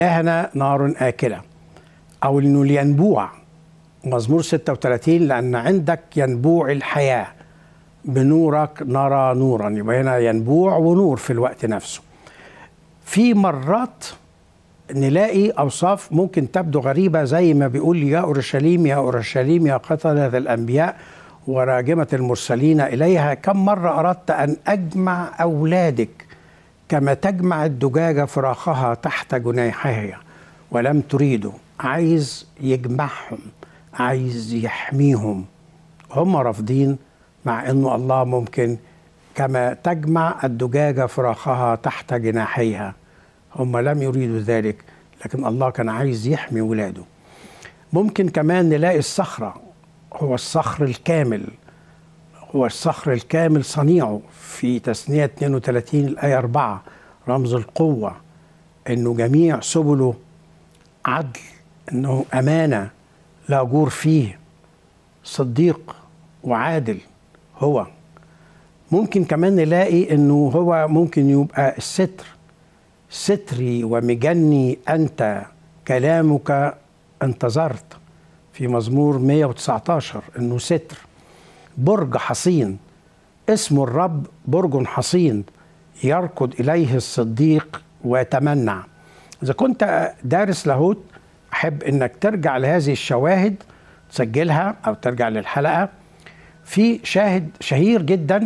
إلهنا نار آكلة، أو إنه الينبوع. مزمور 36 لأن عندك ينبوع الحياة، بنورك نرى نورا. يبقى هنا ينبوع ونور في الوقت نفسه. في مرات نلاقي أوصاف ممكن تبدو غريبة، زي ما بيقول يا أورشليم يا أورشليم يا قتلة الأنبياء وراجمة المرسلين إليها، كم مرة أردت أن أجمع أولادك كما تجمع الدجاجة فراخها تحت جناحها ولم تريدوا. عايز يجمعهم، عايز يحميهم، هم رافضين، مع أنه الله ممكن كما تجمع الدجاجة فراخها تحت جناحيها. هم لم يريدوا ذلك، لكن الله كان عايز يحمي ولاده. ممكن كمان نلاقي الصخرة، هو الصخر الكامل، هو الصخر الكامل صنيعه في تثنية 32 الآية 4، رمز القوة، أنه جميع سبله عدل، أنه أمانة لا جور فيه، صديق وعادل هو. ممكن كمان نلاقي أنه هو ممكن يبقى الستر، ستري ومجني أنت كلامك انتظرت، في مزمور 119 أنه ستر. برج حصين، اسم الرب برج حصين يركض إليه الصديق ويتمنع. إذا كنت دارس لاهوت أحب أنك ترجع لهذه الشواهد، تسجلها أو ترجع للحلقة. في شاهد شهير جدا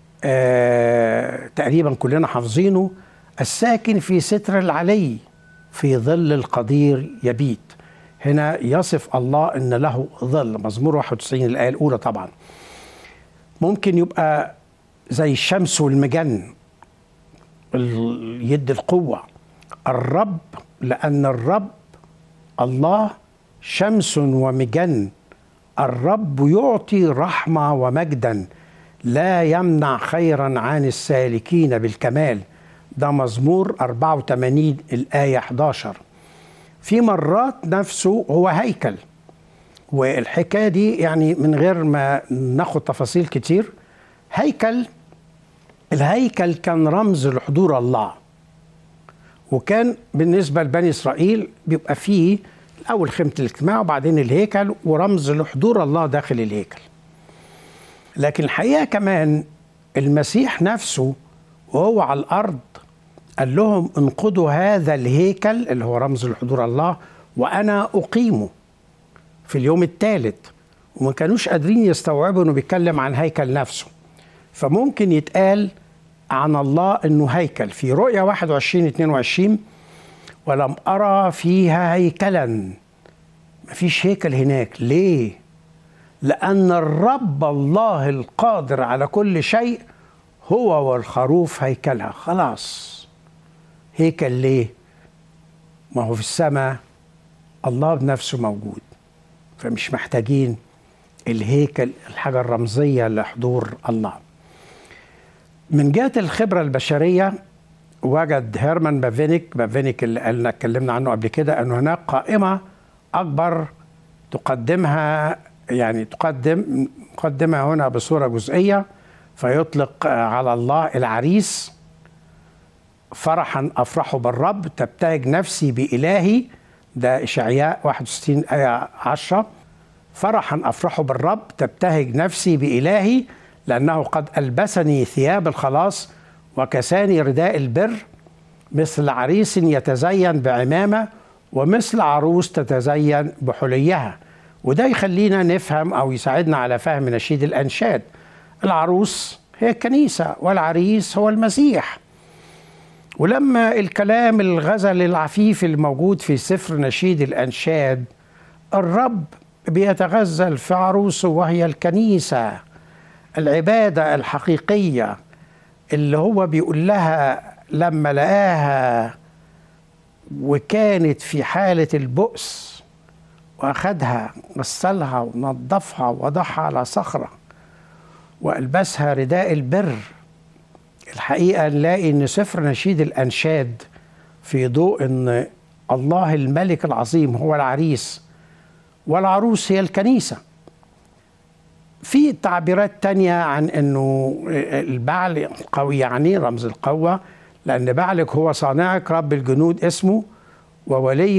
تقريبا كلنا حافظينه: الساكن في ستر العلي في ظل القدير يبيت. هنا يصف الله أن له ظل، مزمور 91 الآية الأولى. طبعا ممكن يبقى زي الشمس والمجن، يد القوة، الرب، لأن الرب الله شمس ومجن، الرب يعطي رحمة ومجدا، لا يمنع خيرا عن السالكين بالكمال. ده مزمور 84 الآية 11. في مرات نفسه هو هيكل، والحكاية دي يعني من غير ما ناخد تفاصيل كتير. الهيكل كان رمز لحضور الله، وكان بالنسبة لبني إسرائيل بيبقى فيه الأول خيمة الاجتماع وبعدين الهيكل، ورمز لحضور الله داخل الهيكل. لكن الحقيقة كمان المسيح نفسه وهو على الأرض قال لهم انقضوا هذا الهيكل اللي هو رمز لحضور الله وأنا أقيمه في اليوم الثالث. وما كانوش قادرين يستوعبوا انه بيتكلم عن هيكل نفسه. فممكن يتقال عن الله انه هيكل في رؤيا 21-22: ولم أرى فيها هيكلا. مفيش هيكل هناك. ليه؟ لأن الرب الله القادر على كل شيء هو والخروف هيكلها. خلاص، هيكل ليه؟ ما هو في السماء الله بنفسه موجود، فمش محتاجين الهيكل، الحاجة الرمزية لحضور الله. من جهة الخبرة البشرية وجد هيرمان بافينيك اللي اتكلمنا عنه قبل كده أنه هناك قائمة أكبر تقدمها، يعني تقدمها هنا بصورة جزئية، فيطلق على الله العريس: فرحا أفرح بالرب تبتهج نفسي بإلهي. ده إشعياء 61 آية 10: فرحا أفرح بالرب تبتهج نفسي بإلهي لأنه قد ألبسني ثياب الخلاص وكساني رداء البر، مثل عريس يتزين بعمامة ومثل عروس تتزين بحليها. وده يخلينا نفهم أو يساعدنا على فهم نشيد الأنشاد. العروس هي الكنيسة والعريس هو المسيح. ولما الكلام الغزل العفيف الموجود في سفر نشيد الأنشاد، الرب بيتغزل في عروسه وهي الكنيسة، العبادة الحقيقية اللي هو بيقول لها لما لقاها وكانت في حالة البؤس وأخدها غسلها ونظفها ووضعها على صخرة وألبسها رداء البر. الحقيقة نلاقي أن سفر نشيد الأنشاد في ضوء أن الله الملك العظيم هو العريس والعروس هي الكنيسة. في تعبيرات تانية عن أنه البعل قوي، يعني رمز القوة، لأن بعلك هو صانعك رب الجنود اسمه، وولي